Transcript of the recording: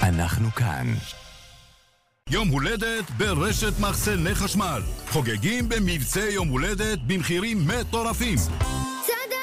אנחנו כאן. יום הולדת ברשת מחסני חשמל. חוגגים במבצע יום הולדת במחירים מטורפים.